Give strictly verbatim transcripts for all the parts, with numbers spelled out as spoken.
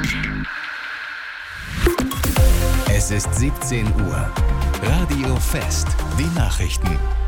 Es ist siebzehn Uhr. Radio Fest, die Nachrichten.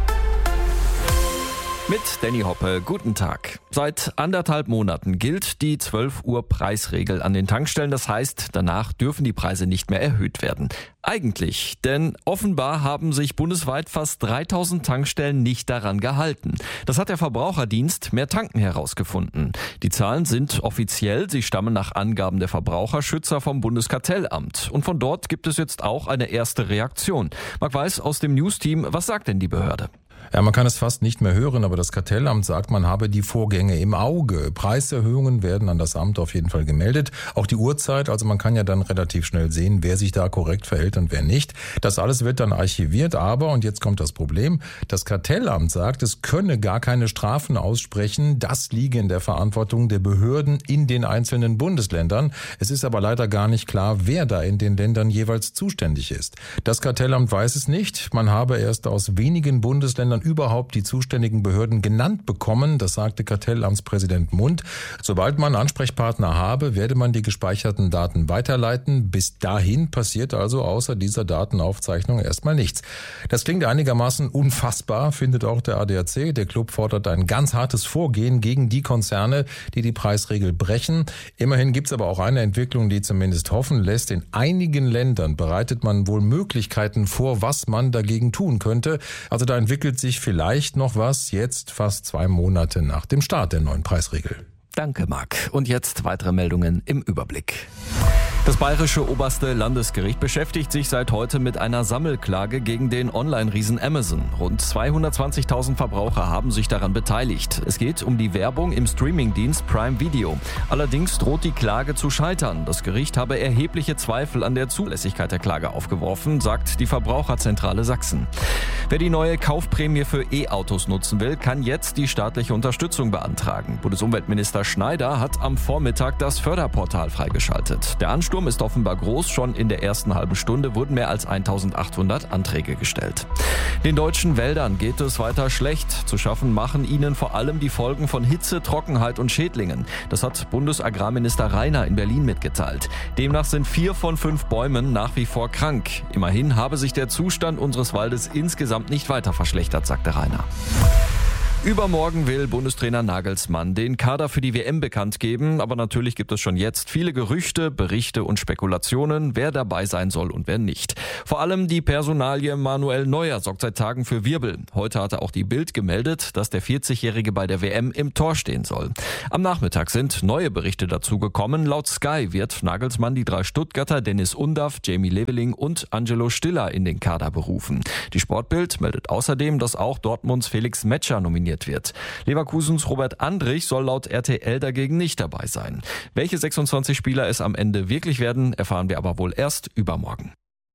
Mit Danny Hoppe, guten Tag. Seit anderthalb Monaten gilt die zwölf Uhr Preisregel an den Tankstellen. Das heißt, danach dürfen die Preise nicht mehr erhöht werden. Eigentlich, denn offenbar haben sich bundesweit fast dreitausend Tankstellen nicht daran gehalten. Das hat der Verbraucherdienst Mehr Tanken herausgefunden. Die Zahlen sind offiziell, sie stammen nach Angaben der Verbraucherschützer vom Bundeskartellamt. Und von dort gibt es jetzt auch eine erste Reaktion. Marc Weiß aus dem News-Team, was sagt denn die Behörde? Ja, man kann es fast nicht mehr hören, aber das Kartellamt sagt, man habe die Vorgänge im Auge. Preiserhöhungen werden an das Amt auf jeden Fall gemeldet. Auch die Uhrzeit, also man kann ja dann relativ schnell sehen, wer sich da korrekt verhält und wer nicht. Das alles wird dann archiviert, aber, und jetzt kommt das Problem, das Kartellamt sagt, es könne gar keine Strafen aussprechen. Das liege in der Verantwortung der Behörden in den einzelnen Bundesländern. Es ist aber leider gar nicht klar, wer da in den Ländern jeweils zuständig ist. Das Kartellamt weiß es nicht. Man habe erst aus wenigen Bundesländern überhaupt die zuständigen Behörden genannt bekommen, das sagte Kartellamtspräsident Mund. Sobald man Ansprechpartner habe, werde man die gespeicherten Daten weiterleiten. Bis dahin passiert also außer dieser Datenaufzeichnung erstmal nichts. Das klingt einigermaßen unfassbar, findet auch der A D A C. Der Club fordert ein ganz hartes Vorgehen gegen die Konzerne, die die Preisregel brechen. Immerhin gibt es aber auch eine Entwicklung, die zumindest hoffen lässt. In einigen Ländern bereitet man wohl Möglichkeiten vor, was man dagegen tun könnte. Also da entwickelt sich vielleicht noch was, jetzt fast zwei Monate nach dem Start der neuen Preisregel. Danke, Marc. Und jetzt weitere Meldungen im Überblick. Das Bayerische Oberste Landesgericht beschäftigt sich seit heute mit einer Sammelklage gegen den Online-Riesen Amazon. Rund zweihundertzwanzigtausend Verbraucher haben sich daran beteiligt. Es geht um die Werbung im Streamingdienst Prime Video. Allerdings droht die Klage zu scheitern. Das Gericht habe erhebliche Zweifel an der Zulässigkeit der Klage aufgeworfen, sagt die Verbraucherzentrale Sachsen. Wer die neue Kaufprämie für E-Autos nutzen will, kann jetzt die staatliche Unterstützung beantragen. Bundesumweltminister Schneider hat am Vormittag das Förderportal freigeschaltet. Der Ansturm ist offenbar groß. Schon in der ersten halben Stunde wurden mehr als eintausendachthundert Anträge gestellt. Den deutschen Wäldern geht es weiter schlecht. Zu schaffen machen ihnen vor allem die Folgen von Hitze, Trockenheit und Schädlingen. Das hat Bundesagrarminister Rainer in Berlin mitgeteilt. Demnach sind vier von fünf Bäumen nach wie vor krank. Immerhin habe sich der Zustand unseres Waldes insgesamt nicht weiter verschlechtert, sagte Rainer. Übermorgen will Bundestrainer Nagelsmann den Kader für die W M bekannt geben, aber natürlich gibt es schon jetzt viele Gerüchte, Berichte und Spekulationen, wer dabei sein soll und wer nicht. Vor allem die Personalie Manuel Neuer sorgt seit Tagen für Wirbel. Heute hatte auch die Bild gemeldet, dass der vierzigjährige bei der W M im Tor stehen soll. Am Nachmittag sind neue Berichte dazu gekommen. Laut Sky wird Nagelsmann die drei Stuttgarter Dennis Undaff, Jamie Leveling und Angelo Stiller in den Kader berufen. Die Sportbild meldet außerdem, dass auch Dortmunds Felix Metscher nominiert wird. Leverkusens Robert Andrich soll laut R T L dagegen nicht dabei sein. Welche sechsundzwanzig Spieler es am Ende wirklich werden, erfahren wir aber wohl erst übermorgen.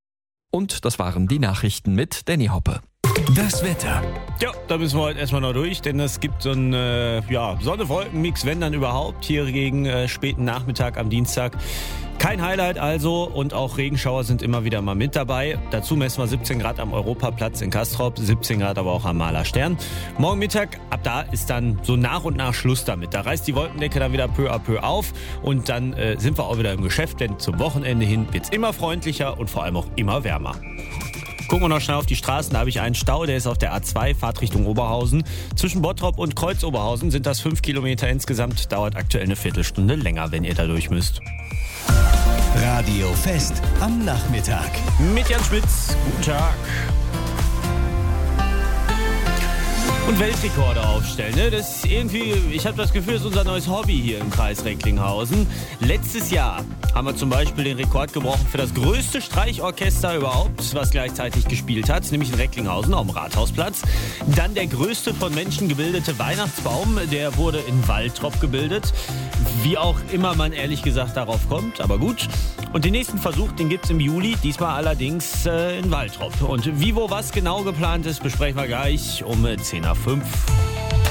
Und das waren die Nachrichten mit Danny Hoppe. Das Wetter. Ja, da müssen wir heute erstmal noch durch, denn es gibt so einen äh, ja, Sonne-Wolken-Mix, wenn dann überhaupt, hier gegen äh, späten Nachmittag am Dienstag. Kein Highlight also und auch Regenschauer sind immer wieder mal mit dabei. Dazu messen wir siebzehn Grad am Europaplatz in Castrop, siebzehn Grad aber auch am Mahler Stern. Morgen Mittag, ab da ist dann so nach und nach Schluss damit. Da reißt die Wolkendecke dann wieder peu à peu auf und dann äh, sind wir auch wieder im Geschäft, denn zum Wochenende hin wird's immer freundlicher und vor allem auch immer wärmer. Gucken wir noch schnell auf die Straßen, da habe ich einen Stau, der ist auf der A zwei, Fahrt Richtung Oberhausen. Zwischen Bottrop und Kreuz-Oberhausen sind das fünf Kilometer insgesamt, dauert aktuell eine Viertelstunde länger, wenn ihr da durch müsst. Radio Fest am Nachmittag. Mit Jan Schmitz, guten Tag. Und Weltrekorde aufstellen, ne? Das ist irgendwie, ich habe das Gefühl, das ist unser neues Hobby hier im Kreis Recklinghausen. Letztes Jahr haben wir zum Beispiel den Rekord gebrochen für das größte Streichorchester überhaupt, was gleichzeitig gespielt hat, nämlich in Recklinghausen auf dem Rathausplatz. Dann der größte von Menschen gebildete Weihnachtsbaum, der wurde in Waltrop gebildet. Wie auch immer man ehrlich gesagt darauf kommt, aber gut. Und den nächsten Versuch, den gibt's im Juli, diesmal allerdings äh, in Waltrop. Und wie, wo, was genau geplant ist, besprechen wir gleich um zehn nach fünf.